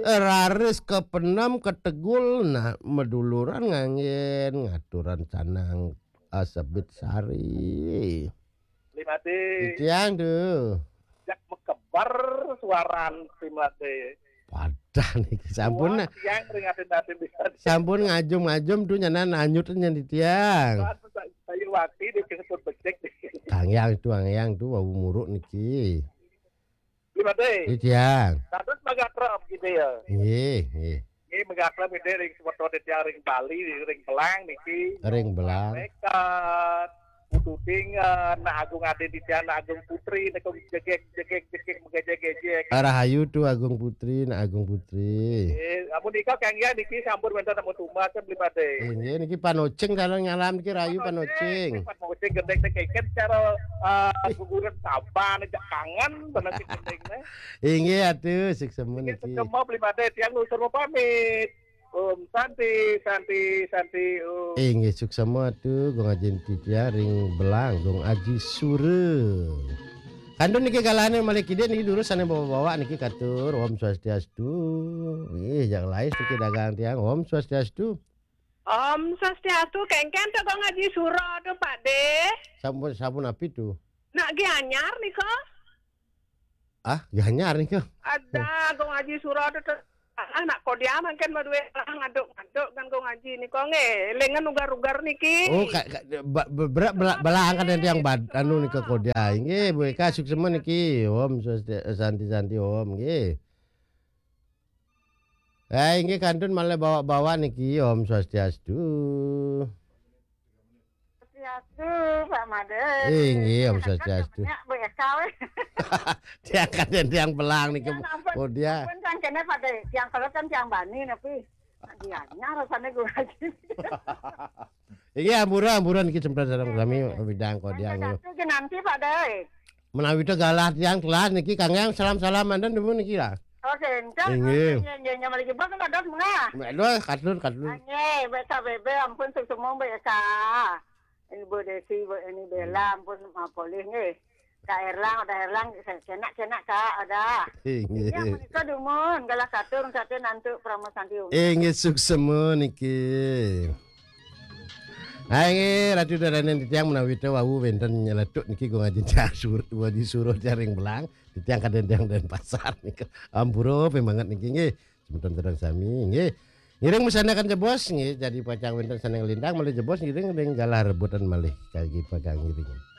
Raris kepenem ketegul nah meduluran ngangin ngaturan canang asabit sari. Lima de Itiang tuh. jak mekebar suaran Primate. Padah nih sampun Yang ringatin bisa. sampun ngajum-ngajum tuh nyanan anyutnya di tiang. Saya waktu di kesebut becek. Kang yang tuh wau muruk niki. Lima de. Itiang. Terus megakrab gitu ya. Nggih. Ini megakrab ini ring seperti ring Bali, ring Belang niki. Ring belang. Mereka Pututing na agung ade di sana agung putri na kung jegek megejek. Rahayu tuh Agung Putri, nah Agung Putri. Amun ikaw kang ya niki sampur benta na mutuma kan lima de. Ini niki panocing kalau nyalam niki rayu panocing. Panocing gendeng na keken cara guguran taban jak kangen benar si gendeng na. Ini atuh siksemun niki. Semua lima de tiang lusur mau pamit. Santi. Ini suksema tuh gong ajin titia ring belang gong aji sure. Kandun niki galane malikide niki dulu sana bawa-bawa niki katur Om Swastiastu. Jangan lais niki dagang tiang Om Swastiastu. Om Swastiastu kengken tuh kok ngaji suro tuh Pak De. Sabun api tuh. Nak gi anyar nih kok. Ganyar nih kok. Ada kok ngaji suro tuh. Nak kok dia makan madue ngaduk kan kok ngaji nih kok lengan ugar-ugar niki. Oh belang kan yang anu nih ke kodia. Nggih Bu Eka suksema niki Om Santi Om nggih. Nggih kantun malah bawa-bawa niki Om Swastiastu. Swastiastu Pak Made. Nggih Om Swastiastu. Bu Eka we. Dia kan yang belang niki kodia. Pun kan kene Pak De, yang kalau kan yang bani tapi dianya rasanya gue ngaji. Iki amburan iki cemprot sareng kami bidang kodia. Itu nanti Pak De. Menawi teh galah tiang telah niki Kang Yang salam-salaman dan demu niki lah. Oke, encan. Nggih. Nya malih jebak kan ada mengah. Aduh katlur. Nggih, beta bebe ampun semua Bu Eka. Ini Bu Desi, Bu ini Bella ampun polih nggih. Kak Erlang cenak Kak ada. Nggih. Ya menika dumun galak katur sate nantu pramosanti. Nggih suksema niki. Nggih ratu daranen titiang menawi teh wau wenten nyeletuk niki go ngajin casur dua disuruh jaring belang titiang kadendang dan pasar niki. Ampuro pemangat niki nggih. Semeton terang sami nggih. Ngiring mesanakan jebos nggih jadi pacang wenten saneng lindang malih jebos ngiring galah rebutan malih kaki pagang ngiring.